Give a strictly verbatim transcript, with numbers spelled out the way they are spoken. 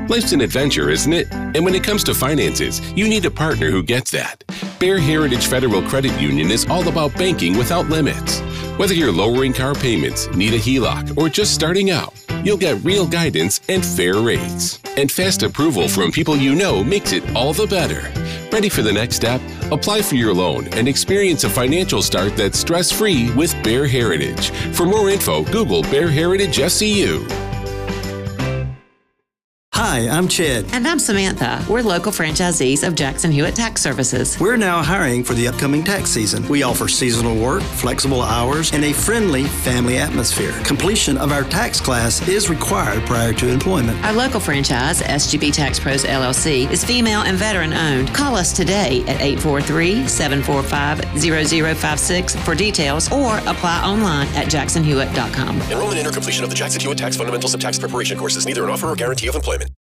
Life's an adventure, isn't it? And when it comes to finances, you need a partner who gets that. Bear Heritage Federal Credit Union is all about banking without limits. Whether you're lowering car payments, need a H E L O C, or just starting out, you'll get real guidance and fair rates. And fast approval from people you know makes it all the better. Ready for the next step? Apply for your loan and experience a financial start that's stress-free with Bear Heritage. For more info, Google Bear Heritage S C U. Hi, I'm Chad. And I'm Samantha. We're local franchisees of Jackson Hewitt Tax Services. We're now hiring for the upcoming tax season. We offer seasonal work, flexible hours, and a friendly family atmosphere. Completion of our tax class is required prior to employment. Our local franchise, S G B Tax Pros L L C, is female and veteran owned. Call us today at eight four three, seven four five, zero zero five six for details or apply online at jackson hewitt dot com. Enrollment in or completion of the Jackson Hewitt Tax Fundamentals of Tax Preparation course is neither an offer or guarantee of employment.